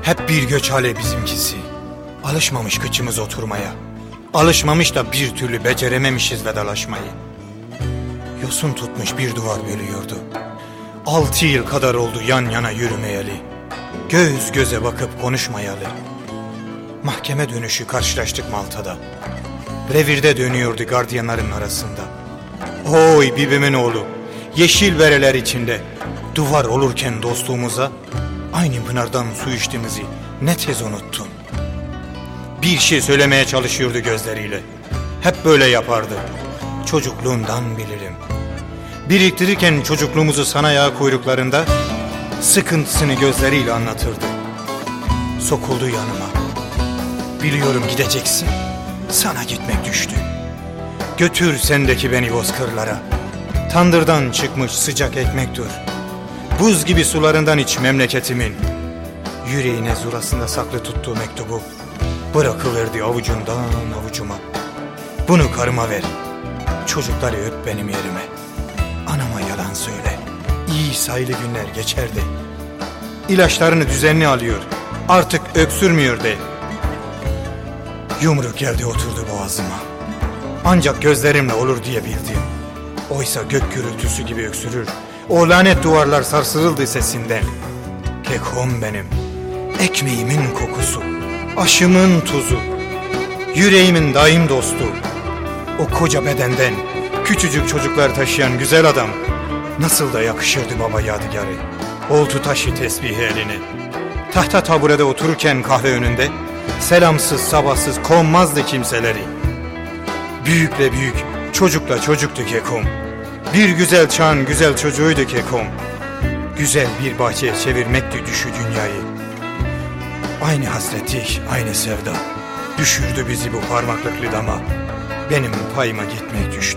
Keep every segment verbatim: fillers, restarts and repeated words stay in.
Hep bir göç hali bizimkisi. Alışmamış kıçımız oturmaya. Alışmamış da bir türlü becerememişiz vedalaşmayı. Yosun tutmuş bir duvar bölüyordu. Altı yıl kadar oldu yan yana yürümeyeli. Göz göze bakıp konuşmayalı. Mahkeme dönüşü karşılaştık Malta'da. Revirde dönüyordu gardiyanların arasında. Oy bibimin oğlu, yeşil bereler içinde duvar olurken dostluğumuza aynı pınardan su içtiğimizi ne tez unuttun. Bir şey söylemeye çalışıyordu gözleriyle. Hep böyle yapardı. Çocukluğundan bilirim. Biriktirirken çocukluğumuzu sanayağı kuyruklarında sıkıntısını gözleriyle anlatırdı. Sokuldu yanıma. Biliyorum gideceksin. Sana gitmek düştü. Götür sendeki beni bozkırlara. Tandırdan çıkmış sıcak ekmektir. Buz gibi sularından iç memleketimin. Yüreğine zurasında saklı tuttuğu mektubu bırakıverdi avucundan avucuma. Bunu karıma ver. Çocukları öp benim yerime. Anama yalan söyle. İyi sayılı günler geçerdi. İlaçlarını düzenli alıyor. Artık öksürmüyor de. Yumruk yerde oturdu boğazıma. Ancak gözlerimle olur diye bildim. Oysa gök gürültüsü gibi öksürür. O lanet duvarlar sarsıldı sesinden. Kekom benim. Ekmeğimin kokusu. Aşımın tuzu. Yüreğimin daim dostu. O koca bedenden küçücük çocuklar taşıyan güzel adam nasıl da yakışırdı baba yadigarı. Oltu taşı tesbihi eline. Tahta taburede otururken kahve önünde selamsız sabahsız konmazdı kimseleri. Büyükle büyük, çocukla çocuktu Kekom. Bir güzel çağın güzel çocuğuydu Kekom. Güzel bir bahçeye çevirmekti düşü dünyayı. Aynı hasretlik, aynı sevda düşürdü bizi bu parmaklıklı dama. Benim payıma gitmek düştü.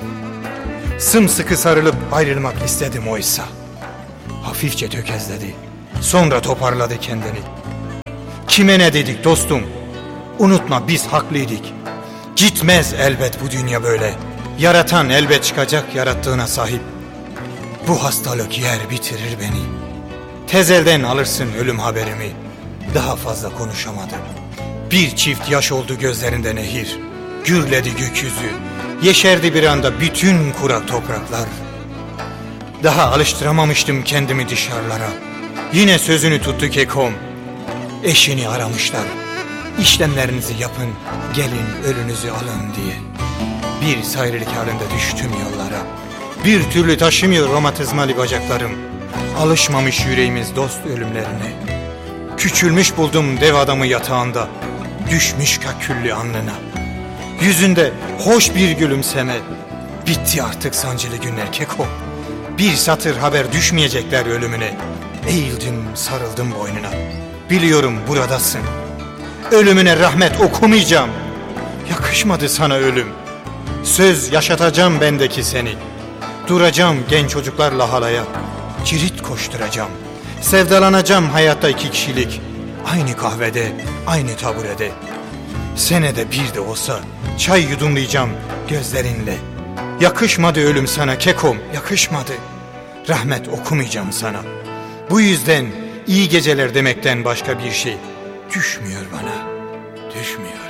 Sımsıkı sarılıp ayrılmak istedim oysa. Hafifçe tökezledi. Sonra toparladı kendini. Kime ne dedik dostum? Unutma biz haklıydık. Gitmez elbet bu dünya böyle. Yaratan elbet çıkacak yarattığına sahip. Bu hastalık yer bitirir beni. Tez elden alırsın ölüm haberimi. Daha fazla konuşamadım. Bir çift yaş oldu gözlerinde nehir. Gürledi gökyüzü. Yeşerdi bir anda bütün kurak topraklar. Daha alıştıramamıştım kendimi dışarılara. Yine sözünü tuttu Kekom. Eşini aramışlar. İşlemlerinizi yapın, gelin ölünüzü alın diye. Bir sayrılık halinde düştüm yollara. Bir türlü taşımıyor romatizmalı bacaklarım. Alışmamış yüreğimiz dost ölümlerine. Küçülmüş buldum dev adamı yatağında. Düşmüş kaküllü alnına. Yüzünde hoş bir gülümseme. Bitti artık sancılı günler Keko. Bir satır haber düşmeyecekler ölümüne. Eğildim sarıldım boynuna. Biliyorum buradasın. Ölümüne rahmet okumayacağım. Yakışmadı sana ölüm. Söz yaşatacağım bendeki seni. Duracağım genç çocuklarla halaya. Cirit koşturacağım. Sevdalanacağım hayatta iki kişilik. Aynı kahvede, aynı taburede. Senede bir de olsa çay yudumlayacağım gözlerinle. Yakışmadı ölüm sana Kekom, yakışmadı. Rahmet okumayacağım sana. Bu yüzden iyi geceler demekten başka bir şey düşmüyor bana, düşmüyor.